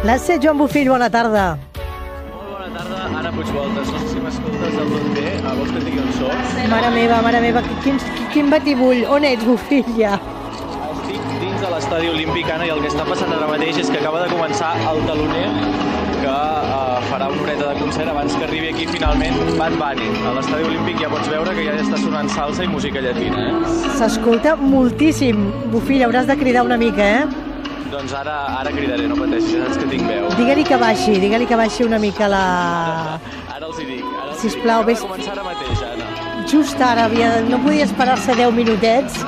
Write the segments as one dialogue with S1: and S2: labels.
S1: Gràcies, Joan Bofill, bona tarda.
S2: Molt bona tarda, Anna Puigvoltes. No sé si m'escoltes del tot bé. Vols que et digui on soc?
S1: Mare meva, quin batibull. On ets, Bofill, ja?
S2: Estic dins de l'estadi olímpic, Anna, i el que està passant ara mateix és que acaba de començar el teloner, que farà una horeta de concert abans que arribi aquí finalment Bad Bunny. A l'estadi olímpic ja pots veure que ja està sonant salsa i música llatina,
S1: S'escolta moltíssim. Bofill, hauràs de cridar una mica,
S2: Doncs ara cridaré, no pateixis, ja saps que tinc veu.
S1: Digue-li que baixi una mica la...
S2: Ara els hi dic.
S1: Sisplau,
S2: acaba de començar ara mateix, Anna.
S1: Just ara, no podia esperar-se 10 minutets.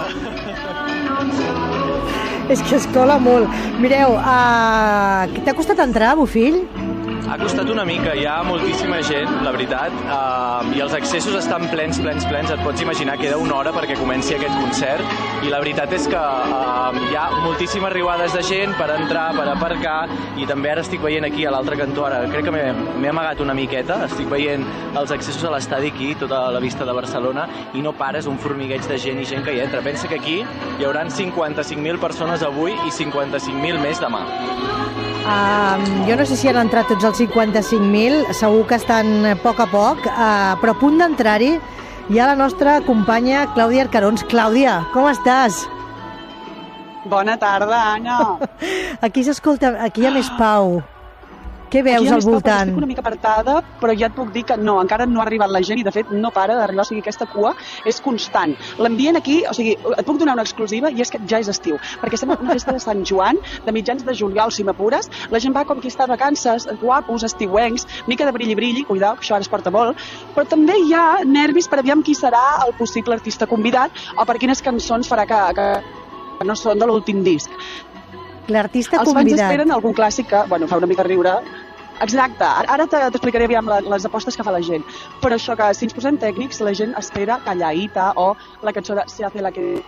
S1: És que es cola molt. Mireu, t'ha costat entrar, Bofill?
S2: Ha costat una mica, hi ha moltíssima gent, la veritat, i els accessos estan plens, et pots imaginar, queda una hora perquè comenci aquest concert, i la veritat és que hi ha moltíssimes riuades de gent per entrar, per aparcar, i també ara estic veient aquí a l'altre cantó, ara crec que m'he amagat una miqueta, estic veient els accessos a l'estadi aquí, tota la vista de Barcelona, i no pares, un formigueig de gent i gent que hi entra. Pensa que aquí hi haurà 55.000 persones avui i 55.000 més demà.
S1: Jo no sé si han entrat tots els 55.000, segur que estan a poc, però a punt d'entrar-hi hi ha la nostra companya Clàudia Arcarons. Clàudia, com estàs?
S3: Bona tarda, Anna.
S1: Aquí s'escolta, aquí hi ha més pau. Què veus al voltant?
S3: Estic una mica apartada, però ja et puc dir que no, encara no ha arribat la gent i de fet no para d'arribar, o sigui, aquesta cua és constant. L'ambient aquí, o sigui, et puc donar una exclusiva i és que ja és estiu, perquè estem en una festa de Sant Joan, de mitjans de juliol, si m'apures, la gent va com qui està de vacances, guapos, estiuencs, mica de brilli, cuidao, que això ara es porta molt, però també hi ha nervis per aviam qui serà el possible artista convidat o per quines cançons farà que no són de l'últim disc.
S1: L'artista
S3: convidat. Els fans esperen algun clàssic que, fa una mica riure. Exacte, ara t'explicaré aviam les apostes que fa la gent. Però això que, si ens posem tècnics, la gent espera Calladita o la cançó de Se hace la que...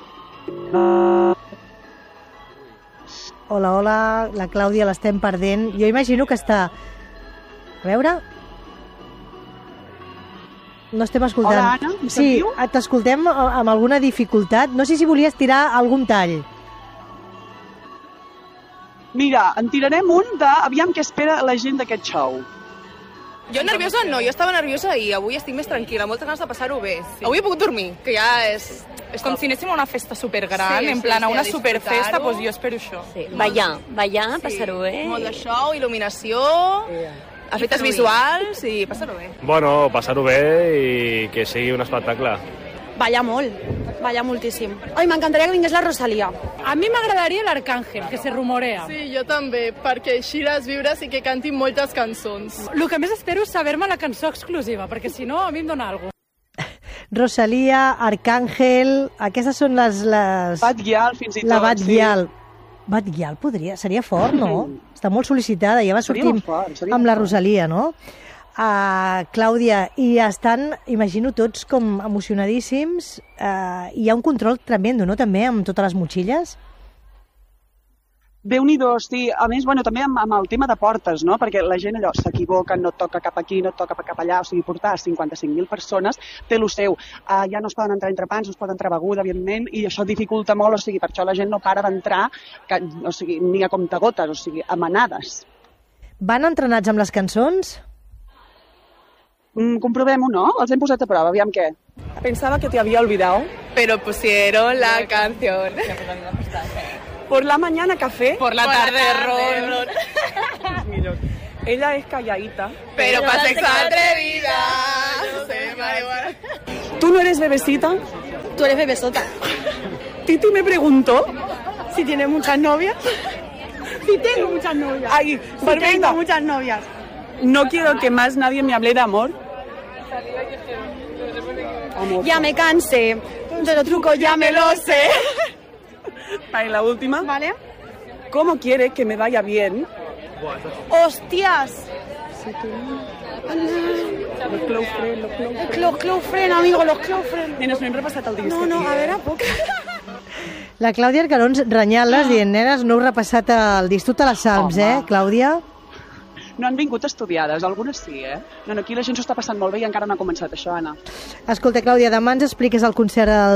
S1: Hola, la Clàudia l'estem perdent. Jo imagino que està... A veure... No estem escoltant.
S3: Hola, Anna, em
S1: sentiu? Sí, t'escoltem amb alguna dificultat. No sé si volies tirar algun tall.
S3: Mira, en tirarem un de aviam què espera la gent d'aquest show.
S4: Jo nerviosa no, jo estava nerviosa i avui estic més tranquil·la, moltes ganes de passar-ho bé. Sí. Avui he pogut dormir, que ja és com si anéssim a una festa supergran, en plan a una superfesta, doncs jo espero això.
S5: Sí. Ballar, passar-ho bé.
S4: Molt de show, il·luminació, efectes visuals i passar-ho bé.
S6: Bueno, passar-ho bé i que sigui un espectacle.
S7: Ballar molt, ballar moltíssim. Ai, m'encantaria que vingués la Rosalía.
S8: A mi m'agradaria l'Arcángel, que se rumorea.
S9: Sí, jo també, perquè així les viures i que cantin moltes cançons.
S8: El que més espero és saber-me la cançó exclusiva, perquè si no, a mi em dona alguna cosa.
S1: Rosalía, Arcángel, aquestes són les...
S3: Bad Gyal, fins i tot.
S1: La Bad Gyal. Bad Gyal seria fort, no? Està molt sol·licitada, ja va sortir amb la Rosalía, no? Clàudia, i estan, imagino, tots com emocionadíssims. Hi ha un control tremendo, no?, també, amb totes les motxilles?
S3: Déu-n'hi-do, sí. A més, també amb el tema de portes, no?, perquè la gent allò s'equivoca, no toca cap aquí, no toca cap allà, o sigui, portar 55.000 persones té lo seu. Ja no es poden entrar entrepans, no es poden entrar beguda, evidentment, i això dificulta molt, o sigui, per això la gent no para d'entrar, o sigui, ni a comptagotes, o sigui, a manades.
S1: Van entrenats amb les cançons?
S3: Comprovem-ho, no? Els hem posat a prova, aviam què. Pensava que te había olvidado.
S4: Pero pusieron la canción.
S3: Por la mañana café.
S4: Por la tarde ron.
S3: Ella es calladita.
S4: Pero para sexo atrevida. No sé, marihuana.
S3: ¿Tú no eres bebecita?
S7: Tú eres bebesota.
S3: Titi me preguntó
S7: si tiene muchas novias.
S3: Si tengo muchas novias. Ay,
S7: si tengo muchas novias.
S3: No quiero que más nadie me hable de amor.
S7: Ya me cansé. De los trucos ya me lo sé.
S3: Vale, la última.
S7: Vale.
S3: ¿Cómo quiere que me vaya bien?
S7: ¡Hostias! Los cloufren, amigo, los cloufren.
S3: Nenes, no hem repassat el disc.
S7: No, a veure, puc...
S1: La Clàudia Arcarons renyant-les, dient, nenes, no heu repassat el disc. Tu te les saps, Clàudia?
S3: No han vingut estudiades, algunes sí, No, aquí la gent s'ho està passant molt bé i encara no ha començat això, Anna.
S1: Escolta, Clàudia, demà ens expliques el concert